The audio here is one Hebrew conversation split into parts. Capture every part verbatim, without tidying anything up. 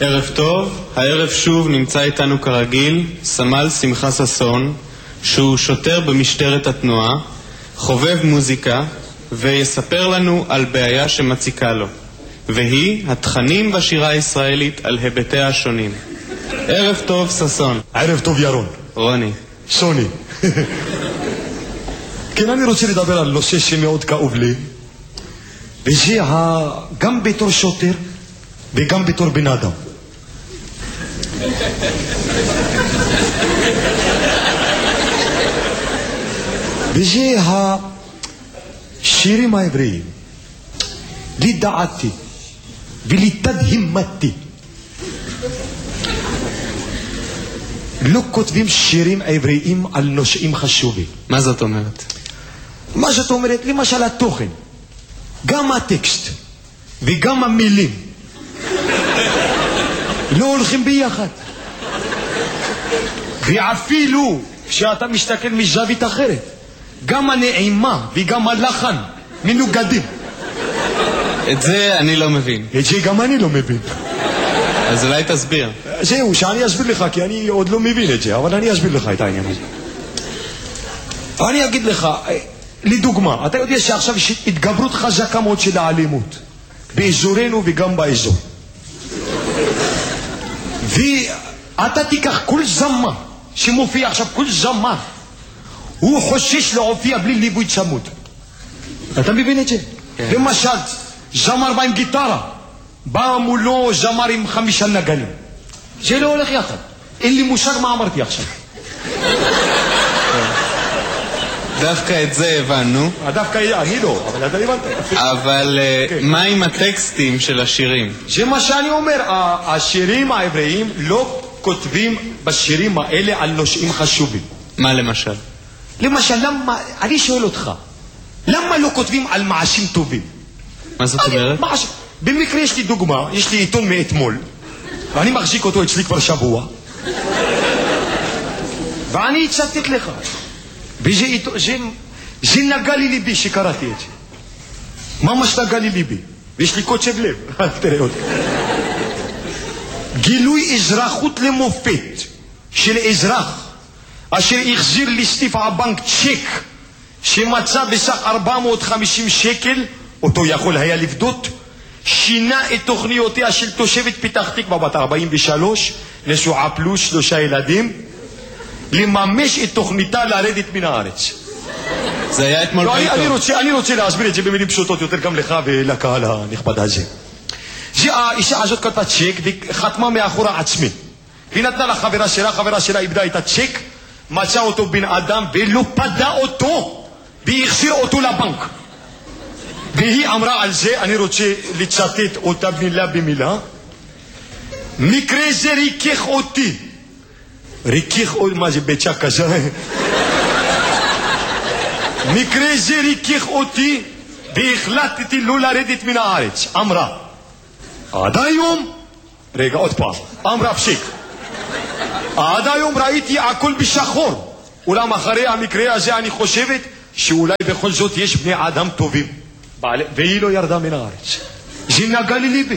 ערב טוב, הערב שוב נמצא איתנו כרגיל סמל שמחה ששון, שהוא שוטר במשטרת התנועה, חובב מוזיקה, ויספר לנו על בעיה שמציקה לו, והיא התכנים בשירה הישראלית על היבטיה השונים. ערב טוב ששון. ערב טוב ירון. רוני. שוני. כן, אני רוצה לדבר על נושא שמאוד כאוב לי, וזה גם בתור שוטר וגם בתור בן אדם. וזה השירים העבריים. לדעתי ולתדהמתי לא כותבים שירים עבריים על נושאים חשובים. מה זאת אומרת? מה זאת אומרת? למשל התוכן, גם הטקסט וגם המילים לא הולכים ביחד, ואפילו כשאתה מסתכל מזווית אחרת גם הנעימה וגם הלחן מנוגדים. את זה אני לא מבין. את זה גם אני לא מבין. אז אולי תסביר. זהו, שאני אסביר לך, כי אני עוד לא מבין את זה, אבל אני אסביר לך את העניין הזה. אני אגיד לך, לדוגמה, אתה יודע שעכשיו יש התגברות חזקה מאוד של האלימות באזורנו וגם באזור, ואתה תיקח כל זמר שמופיע עכשיו, כל זמר הוא חושש להופיע בלי ליווי צמוד. אתה מבין את זה? כן. למשל זמר בא עם גיטרה, בא מולו זמר עם חמישה נגנים, זה לא הולך יחד. אין לי מושג מה אמרתי עכשיו. דווקא את זה הבנו. דווקא אני לא, אבל אתה הבנת. אבל מה עם הטקסטים של השירים? זה מה שאני אומר, השירים העבריים לא כותבים בשירים האלה על נושאים חשובים. מה למשל? למשל, למה, אני שואל אותך, למה לא כותבים על מעשים טובים? מה זאת אומרת? במקרה יש לי דוגמה, יש לי עיתון מאתמול, ואני מחזיק אותו אצלי כבר שבוע, ואני הצטט לך, וזה זה, זה נגע לי ליבי שקראתי את זה. ממש נגע לי ליבי, ויש לי קוצב לב. תראה עוד. גילוי אזרחות למופת של אזרח אשר החזיר לסניף הבנק צ'ק שמצא בסך ארבע מאות וחמישים שקל, אותו יכול היה לפדות, שינה את תוכניותיה של תושבת פתח תקווה בת ארבעים ושלוש, נשואה פלוס שלושה ילדים, לממש את תוכניתה לרדת מן הארץ. זה היה אתמול לא, בעיתון. אני, אני, רוצה, אני רוצה להסביר את זה במילים פשוטות יותר גם לך ולקהל הנכבד הזה. זה האישה הזאת כתבה צ'ק וחתמה מאחורה עצמי, היא נתנה לחברה שלה, חברה שלה איבדה את הצ'ק, מצא אותו בן אדם ולא פדה אותו והחזיר אותו לבנק, והיא אמרה על זה, אני רוצה לצטט אותה מילה במילה: מקרה זה ריכך אותי. ריכך אותי, מה זה ביצה כזה? מקרה זה ריכך אותי והחלטתי לא לרדת מן הארץ. אמרה עד היום, רגע עוד פעם, אמרה פסיק, עד היום ראיתי הכל בשחור, אולם אחרי המקרה הזה אני חושבת שאולי בכל זאת יש בני אדם טובים, והיא לא ירדה מן הארץ. זה נגע לי ליבי.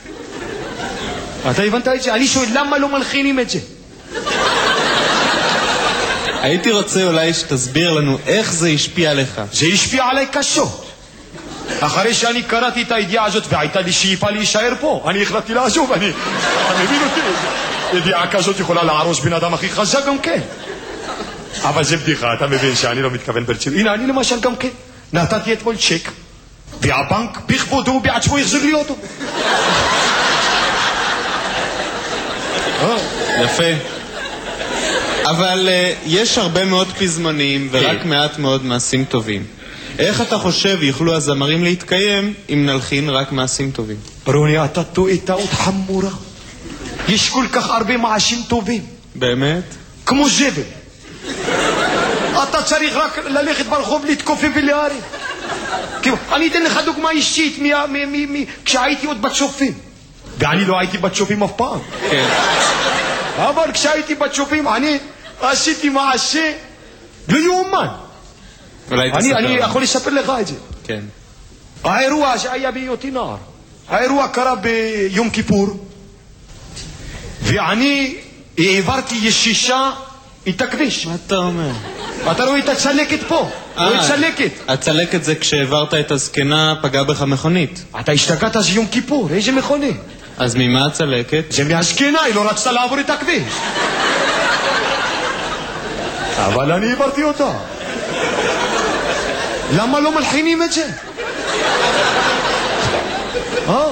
אתה הבנת את זה? אני שואל למה לא מלחינים את זה? הייתי רוצה אולי שתסביר לנו איך זה השפיע עליך. זה השפיע עליי קשות. אחרי שאני קראתי את הידיעה הזאת והייתה לי שאיפה להישאר פה, אני החלטתי לעזוב. אני, אתה מבין אותי? ידיעה כזאת יכולה להרוס בן אדם הכי חזק גם כן. אבל זה בדיחה, אתה מבין שאני לא מתכוון ברצינות. הנה, אני למשל גם כן נתתי אתמול צ'ק, והבנק בכבודו בעצמו יחזיר לי אותו. יפה. אבל uh, יש הרבה מאוד פזמונים ורק מעט מאוד מעשים טובים. איך אתה חושב יוכלו הזמרים להתקיים אם נלחין רק מעשים טובים? רוני, אתה טועה טעות חמורה. יש כל כך הרבה מעשים טובים. באמת? כמו זבל. אתה צריך רק ללכת ברחוב להתכופף ולהרים. אני אתן לך דוגמה אישית כשהייתי עוד בצופים, ואני לא הייתי בצופים אף פעם. כן. אבל כשהייתי בצופים אני עשיתי מעשה לא יאומן. אני, אני יכול לספר לך את זה. כן. האירוע שהיה בהיותי נער, האירוע קרה ביום כיפור, ואני העברתי ישישה את הכביש. מה אתה אומר? אתה רואה את הצלקת פה? רואה את צלקת? הצלקת זה כשהעברת את הזקנה פגע בך מכונית. אתה השתגעת, זה יום כיפור, איזה מכונית? אז ממה הצלקת? זה מהזקנה, היא לא רצתה לעבור את הכביש. אבל אני העברתי אותה. למה לא מלחינים את זה? אה?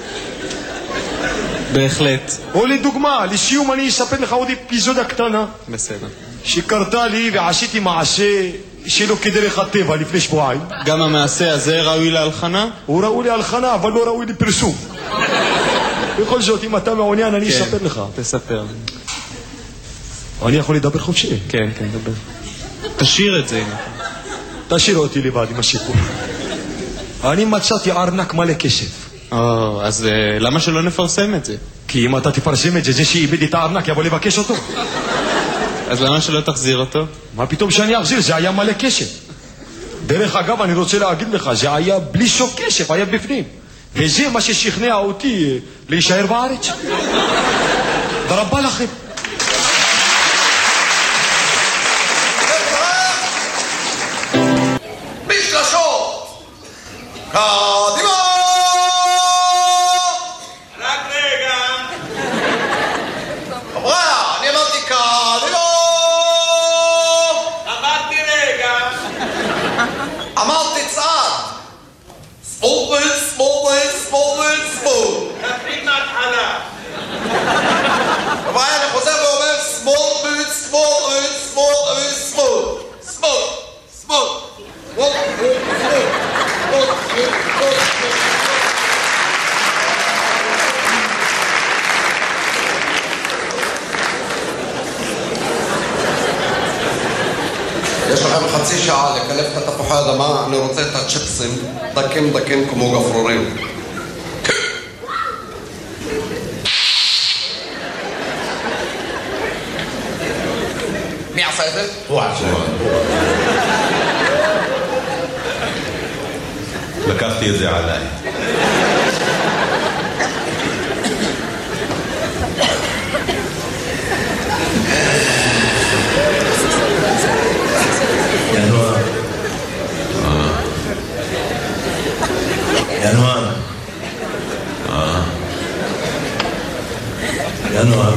בהחלט. או לדוגמה, לסיום אני אספר לך עוד אפיזודה קטנה. בסדר. שקרתה לי ועשיתי מעשה שלא כדרך הטבע לפני שבועיים. גם המעשה הזה ראוי להלחנה? הוא ראוי להלחנה, אבל לא ראוי לפרסום. בכל זאת, אם אתה מעוניין, אני אספר לך. תספר. אני יכול לדבר חופשי? כן, כן, דבר. תשאיר את זה. תשאיר אותי לבד עם הסיפור. אני מצאתי ארנק מלא כסף. או, אז למה שלא נפרסם את זה? כי אם אתה תפרסם את זה, זה שאיבד את הארנק יבוא לבקש אותו. אז למה שלא תחזיר אותו? מה פתאום שאני אחזיר? זה היה מלא כסף. דרך אגב, אני רוצה להגיד לך, זה היה בלי סוף כסף, היה בפנים. וזה מה ששכנע אותי להישאר בארץ. תודה רבה לכם. משלשות! קדימה! רק רגע! חבר'ה, אני אמרתי קדימה! אמרתי רגע! אמרתי צעד! סמוטריץ', סמוטריץ', סמוטריץ', סמוט! נתחיל מההתחלה! חבר'ה, אני חוזר ואומר סמוטריץ', סמוטריץ', סמוטריץ', סמוט! סמוט! סמוט! יש לכם חצי שעה לקלף את התפוחי האדמה, אני רוצה את הצ'יפסים דקים דקים כמו גפרורים. מי עשה את זה? הוא עשה. לקחתי את זה עליי. ינואר. ינואר. ינואר.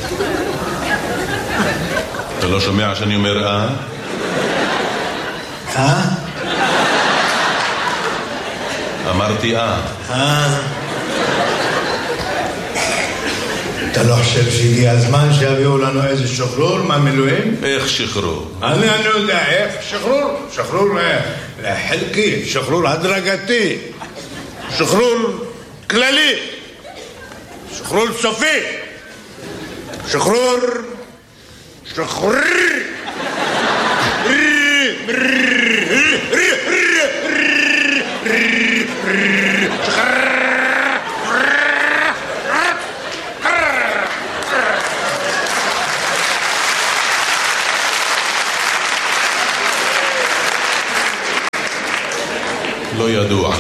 אתה לא שומע שאני אומר אה? אה? אמרתי אה. אה. אתה לא חושב שהגיע הזמן שיביאו לנו איזה שחרור מהמילואים? איך שחרור? אני אני יודע איך שחרור. שחרור חלקי, שחרור הדרגתי, שחרור כללי, שחרור סופי, שחרור שחרור לא ידוע לי.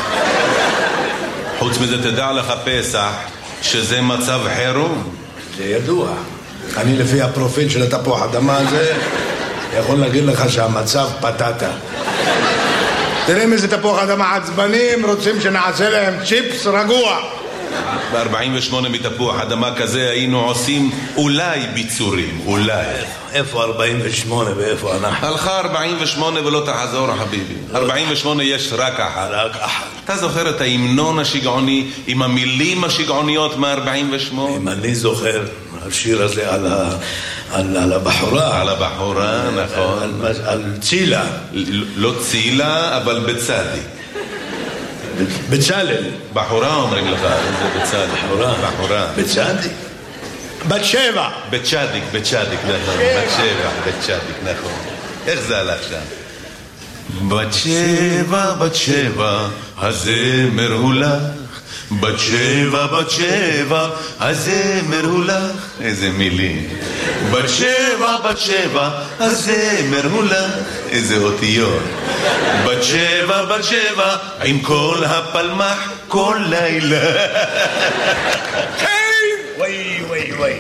חוץ מזה תדע לך פסח שזה מצב חירום. זה ידוע. אני לפי הפרופיל של התפוח אדמה הזה יכול להגיד לך שהמצב פטטה. תראה איזה תפוח אדמה עצבנים רוצים שנעשה להם צ'יפס רגוע. ב-ארבעים ושמונה מתפוח אדמה כזה היינו עושים אולי ביצורים, אולי. איפה ארבעים ושמונה ואיפה אנחנו? הלכה ארבעים ושמונה ולא תחזור חביבי. ארבעים ושמונה יש רק אחת. רק אחת. אתה זוכר את ההמנון השיגעוני עם המילים השיגעוניות מ-ארבעים ושמונה? אם אני זוכר, השיר הזה על ה... על, על הבחורה. על הבחורה, נכון. על, על, על צילה. לא צילה, אבל בצדי. בצלל. בחורה אומרים לך, זה בצד. בחורה. בחורה. בצדי. בת שבע. בצ'דיק, בצ'דיק, נכון. בת שבע, בצ'דיק, נכון. איך זה הלך שם? בת שבע, בת שבע, הזמר הוא לך. בת שבע, בת שבע, הזמר הוא לך. איזה מילים. בת שבע, בת שבע, הזמר הוא לך. איזה אותיות. בת שבע, בת שבע, עם כל הפלמח כל לילה. וואי וואי شوي.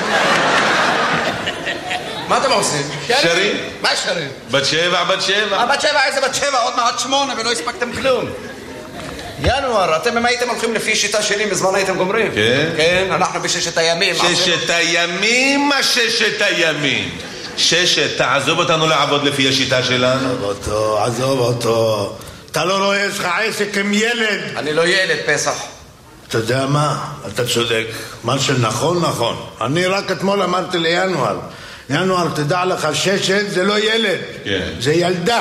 מה אתם עושים? שרים. מה שרים? בת שבע, בת שבע. בת שבע, איזה בת שבע? עוד מעט שמונה ולא הספקתם כלום. ינואר, אתם אם הייתם הולכים לפי שיטה שלי, מזמן הייתם גומרים. כן? כן, אנחנו בששת הימים. ששת הימים, מה ששת הימים? ששת, תעזוב אותנו לעבוד לפי השיטה שלנו. עזוב אותו, עזוב אותו. אתה לא רואה, יש לך עסק עם ילד. אני לא ילד, פסח. אתה יודע מה? אתה צודק. מה שנכון, נכון. אני רק אתמול אמרתי לינואר. ינואר, תדע לך, ששת זה לא ילד. כן. זה ילדה.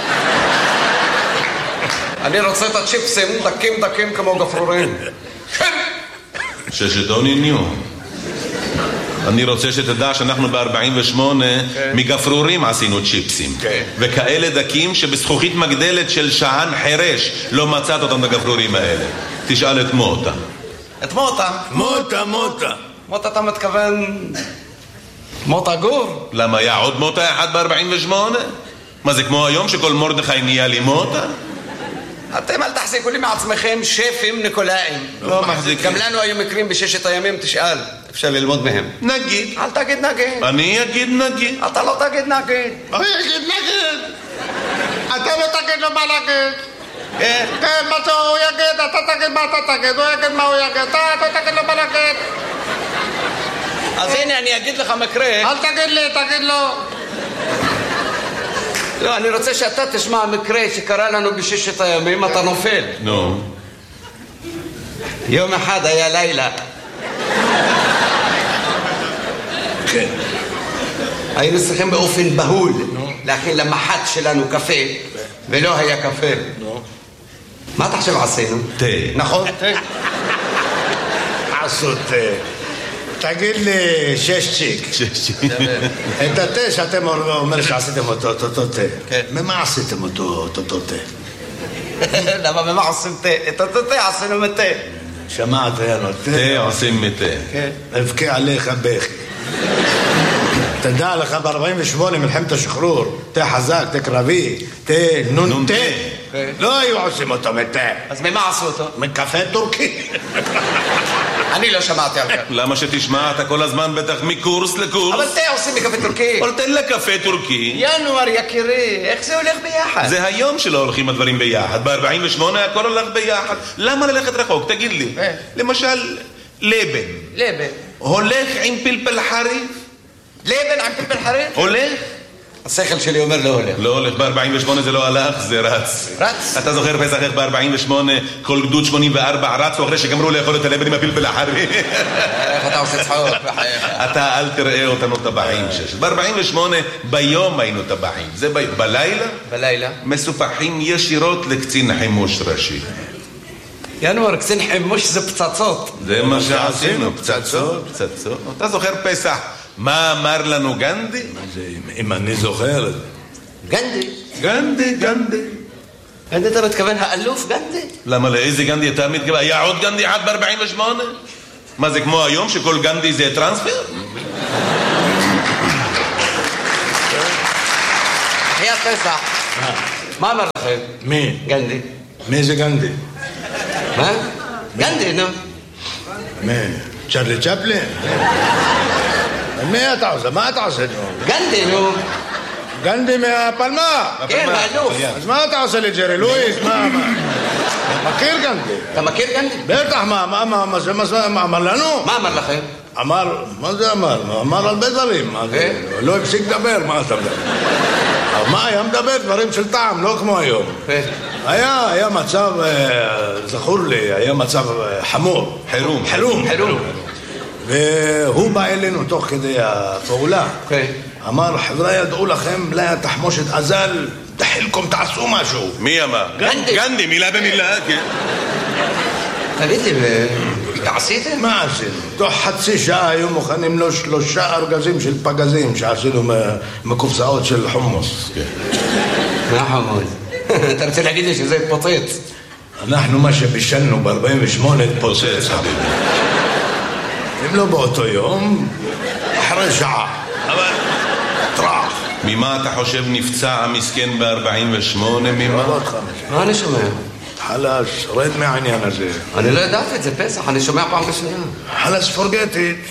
אני רוצה את הצ'יפסים דקים דקים כמו גפרורים. כן! ששת אוניניו. אני רוצה שתדע שאנחנו ב-ארבעים ושמונה מגפרורים עשינו צ'יפסים. וכאלה דקים שבזכוכית מגדלת של שען חרש לא מצאת אותם בגפרורים האלה. תשאל את מוטה. את מוטה. מוטה, מוטה. מוטה אתה מתכוון... מוטה גור? למה היה עוד מוטה אחד ב-ארבעים ושמונה? מה זה כמו היום שכל מורדכי נהיה לי מוטה? אתם אל תחזיקו לי מעצמכם שפים ניקולאים. לא מחזיקים. גם לנו היו מקרים בששת הימים, תשאל. אפשר ללמוד מהם. נגיד. אל תגיד נגיד. אני אגיד נגיד. אתה לא תגיד נגיד. אני אגיד נגיד. אתה לא תגיד לו מה להגיד. כן. כן, מה שהוא יגיד, אתה תגיד מה אתה תגיד. הוא יגיד מה הוא יגיד. אתה לא תגיד לו מה להגיד. אז הנה, אני אגיד לך מקרה. אל תגיד לי, תגיד לו. לא, אני רוצה שאתה תשמע מקרה שקרה לנו בששת הימים, אתה נופל. נו. יום אחד היה לילה. כן. היינו צריכים באופן בהול להכין למחט שלנו קפה, ולא היה קפה. מה אתה חושב עשינו? תה. נכון? תה. עשו תה. תגיד לי, שש צ'יק. את התה שאתם אומרים שעשיתם אותו, אותו תה. ממה עשיתם אותו, אותו תה? למה במה עושים תה? את אותו תה עשינו מתה. שמעת, יאנו, תה עושים מתה. אבכה עליך בכי. תדע לך ב-ארבעים ושמונה מלחמת השחרור, תה חזק, תה קרבי, תה נון תה. לא היו עושים אותו מתה. אז ממה עשו אותו? מקפה טורקי. אני לא שמעתי על כך. למה שתשמע? אתה כל הזמן בטח מקורס לקורס. אבל תה עושים מקפה טורקי. אבל תן לקפה טורקי. ינואר יקירי, איך זה הולך ביחד? זה היום שלא הולכים הדברים ביחד. ב-ארבעים ושמונה הכל הולך ביחד. למה ללכת רחוק? תגיד לי. למשל, לבן. לבן. הולך עם פלפל חריף? לבן עם פלפל חריף? הולך? השכל שלי אומר לא הולך. לא הולך, ב-ארבעים ושמונה זה לא הלך, זה רץ. רץ? אתה זוכר פסח איך ב-ארבעים ושמונה כל גדוד שמונים וארבע רצו אחרי שגמרו לאכול את הלבן עם הפלפל החריף? איך אתה עושה צחוק בחייך? אתה אל תראה אותנו טבחים שש. ב-ארבעים ושמונה ביום היינו טבחים. זה ב... בלילה? בלילה. מסופחים ישירות לקצין חימוש ראשי. ינואר, קצין חימוש זה פצצות. זה מה שעשינו, פצצות, פצצות. אתה זוכר פסח? מה אמר לנו גנדי? אם אני זוכר. גנדי? גנדי, גנדי. גנדי אתה מתכוון האלוף גנדי? למה לאיזה גנדי אתה מתכוון? היה עוד גנדי אחד ב-ארבעים ושמונה? מה זה כמו היום שכל גנדי זה טרנספר? היה פסח. מה אמר לכם? מי? גנדי. מי זה גנדי? מה? גנדי, נו. מי? צ'רלי צ'פלין? מי אתה עושה? מה אתה עושה? גנדי, נו. גנדי מהפלמה. כן, האלוף. אז מה אתה עושה לי, ג'רי לואיס? מה? מכיר גנדי? אתה מכיר גנדי? בטח, מה? מה? מה? מה אמר לנו? מה אמר לכם? אמר, מה זה אמר? אמר הרבה דברים. לא הפסיק לדבר, מה אתה מדבר? מה היה מדבר? דברים של טעם, לא כמו היום. היה, היה מצב, זכור לי, היה מצב חמור. חירום. חירום. חירום. והוא בא אלינו תוך כדי הפעולה. אמר, חבר'ה, ידעו לכם, לה תחמושת אזל, תחילכם, תעשו משהו. מי אמר? גנדי. גנדי, מילה במילה, כן. תגידי, עשיתם? מה עשינו? תוך חצי שעה היו מוכנים לו שלושה ארגזים של פגזים שעשינו מקופסאות של חומוס. מה חומוס? אתה רוצה להגיד לי שזה התפוצץ? אנחנו מה שבישלנו ב-ארבעים ושמונה התפוצץ, חביבי. אם לא באותו יום, אחרי שעה. אבל טרח. ממה אתה חושב נפצע המסכן ב-ארבעים ושמונה? ממה? מה אני שומע? חלש, רד מהעניין הזה. אני לא ידעתי את זה, פסח, אני שומע פעם ראשונה. חלש, forget it.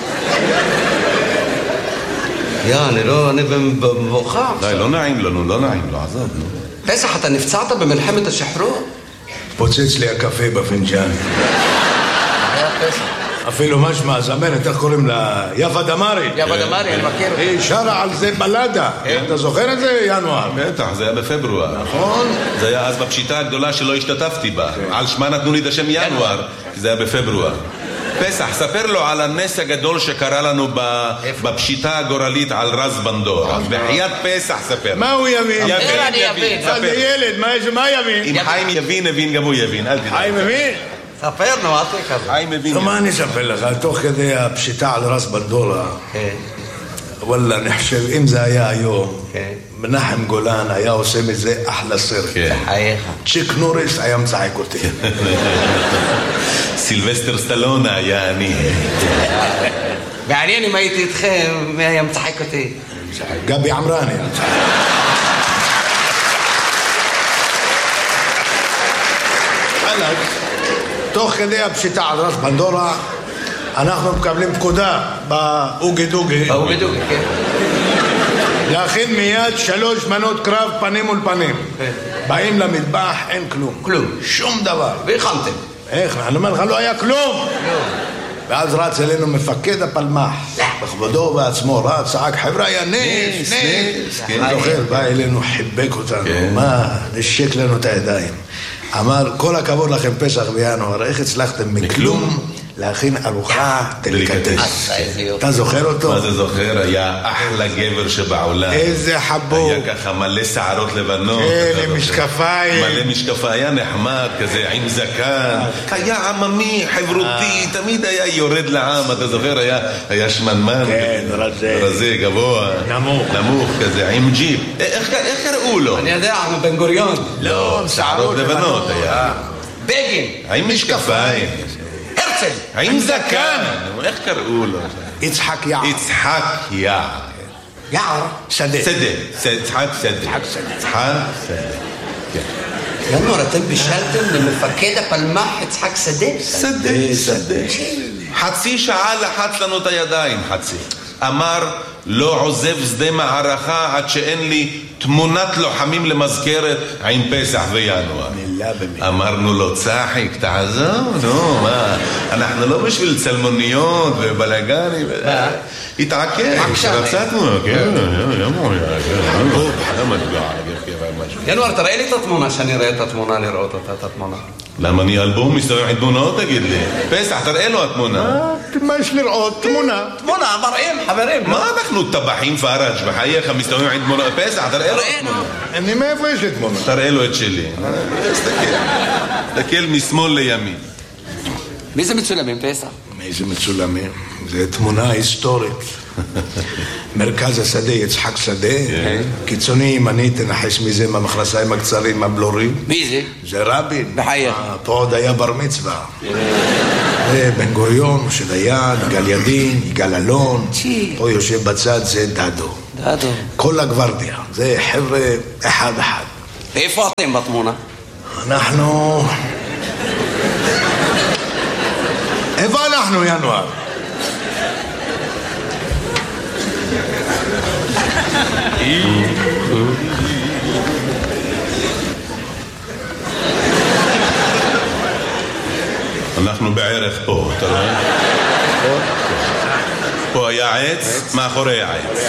יא, אני לא, אני במבוכה. די, לא נעים לנו, לא נעים, לא עזוב, נו. פסח, אתה נפצעת במלחמת השחרור? פוצץ לי הקפה בפנג'אן. היה פסח. אפילו משמע, זמרת, איך קוראים לה? יפה דמרי. יפה דמרי, אני מכיר אותה. היא שרה על זה בלדה. אתה זוכר את זה, ינואר? בטח, זה היה בפברואר. נכון. זה היה אז בפשיטה הגדולה שלא השתתפתי בה. על שמה נתנו לי את השם ינואר, כי זה היה בפברואר. פסח, ספר לו על הנס הגדול שקרה לנו בפשיטה הגורלית על רז בנדור. אז בחיית פסח ספר. מה הוא יבין? יבין, אני יבין. זה ילד, מה יבין? אם חיים יבין, הבין גם הוא יבין, אל תדע. חיים מבין? ספר, נו, אל תהיה כזה. חיים מבין. מה אני אספר לך? תוך כדי הפשיטה על רז בנדורה, וואלה, אני חושב, אם זה היה היום, מנחם גולן היה עושה מזה אחלה סרט. חייך. צ'יק נוריס היה מצחק אותי. סילבסטר סטלון היה אני. מעניין אם הייתי איתכם, מי היה מצחק אותי? גבי עמרני. תוך כדי הפשיטה על רז בנדורה, אנחנו מקבלים פקודה באוגי דוגי. באוגי דוגי, כן. להכין מיד שלוש מנות קרב פנים מול פנים. באים למטבח, אין כלום. כלום. שום דבר. והכנתם. איך? אני אומר לך, לא היה כלום. ואז רץ אלינו מפקד הפלמח. בכבודו ובעצמו רץ, צעק, חבר'ה, היה נס, נס. אני זוכר, בא אלינו, חיבק אותנו. מה? נשק לנו את הידיים. אמר, כל הכבוד לכם פסח בינואר, איך הצלחתם מכלום להכין ארוחה דליקטס. אתה זוכר אותו? מה זה זוכר? היה אחלה גבר שבעולם. איזה חבוב. היה ככה מלא שערות לבנות. כן, עם משקפיים. מלא משקפיים, היה נחמד כזה, עם זקן. היה עממי, חברותי, תמיד היה יורד לעם, אתה זוכר? היה שמנמן. כן, רזה. רזה, גבוה. נמוך. נמוך כזה, עם ג'יפ. איך קראו לו? אני יודע, בן גוריון. לא, שערות לבנות היה. בגין. עם משקפיים. הרצל. עם זקן. איך קראו לו? יצחק יער. יצחק יער. יער? שדה. שדה. יצחק שדה. יצחק שדה. יצחק שדה. ינואר, אתם בישלתם למפקד הפלמח יצחק שדה? שדה, שדה. חצי שעה לחץ לנו את הידיים, חצי. אמר, לא עוזב שדה מערכה עד שאין לי תמונת לוחמים למזכרת עם פסח וינואר. אמרנו לו, צחיק, תעזוב, נו, מה? אנחנו לא בשביל צלמוניות ובלגנים. התעקר, רצה תמונה, כן, ינואר, תראה לי את התמונה, שאני אראה את התמונה, לראות אותה, את התמונה. למה אני אלבום מסתובב עם תמונות, תגיד לי? פסח, תראה לו התמונה. מה יש לראות? תמונה. תמונה, מראים, חברים. מה אנחנו טבחים פארג' בחייך מסתובבים עם תמונות? פסח, תראה לו התמונה. אני מאיפה יש לי תמונה? תראה לו את שלי. תסתכל. תסתכל משמאל לימין. מי זה מצולמים, פסח? מי זה מצולמים? זה תמונה היסטורית. מרכז השדה, יצחק שדה. קיצוני ימני, תנחש מזה מהמכנסיים הקצרים, הבלורים. מי זה? זה רבין. בחייך. פה עוד היה בר מצווה. זה בן גוריון, משה דיין, יגאל ידין, יגאל אלון. פה יושב בצד, זה דדו. דדו. כל הגוורדיה. זה חבר'ה אחד אחד. איפה אתם בתמונה? אנחנו... איפה אנחנו, ינואר? אנחנו בערך פה, אתה רואה? פה היה עץ, מאחורי העץ.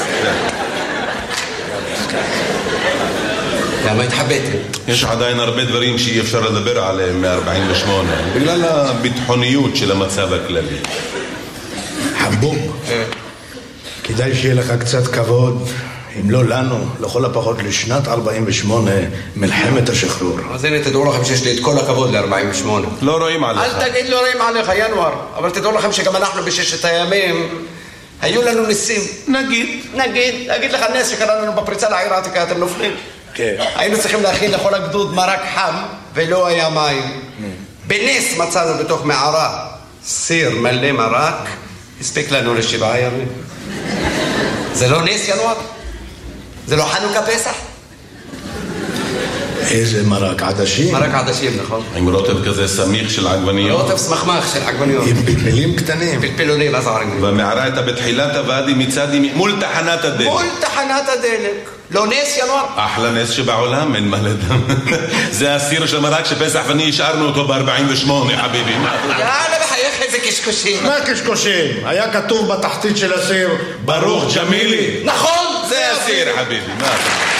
למה התחבאתם? יש עדיין הרבה דברים שאי אפשר לדבר עליהם מ-ארבעים ושמונה, בגלל הביטחוניות של המצב הכללי. חבוב, כדאי שיהיה לך קצת כבוד, אם לא לנו, לכל הפחות לשנת ארבעים ושמונה, מלחמת השחרור. אז הנה, תדעו לכם שיש לי את כל הכבוד ל-ארבעים ושמונה. לא רואים עליך. אל תגיד לא רואים עליך, ינואר. אבל תדעו לכם שגם אנחנו בששת הימים, היו לנו ניסים. נגיד. נגיד, נגיד לך נס שקרה לנו בפריצה לעיר העתיקה, אתם נופלים. כן. היינו צריכים להכין לכל הגדוד מרק חם, ולא היה מים. בנס מצאנו בתוך מערה סיר מלא מרק, הספיק לנו לשבעה ימים. זה לא נס, ינואר? זה לא חנוכה פסח? איזה מרק? עדשים? מרק עדשים, נכון? עם רוטב כזה סמיך של עגבניות. רוטב סמכמך של עגבניות. עם פלפלים קטנים. פלפלונים, אז עגבניות. והמערה הייתה בתחילת הוואדי מצד ימין, מול תחנת הדלק. מול תחנת הדלק. לא נס ינואר. אחלה נס שבעולם, אין מה לדעת. זה הסיר של מרק שפסח ואני השארנו אותו ב-ארבעים ושמונה, חביבי. יאללה, בחייך איזה קשקושים. מה קשקושים? היה כתוב בתחתית של הסיר ברוך ג'מילי. נכון, זה הסיר, חביבי. מה אתה?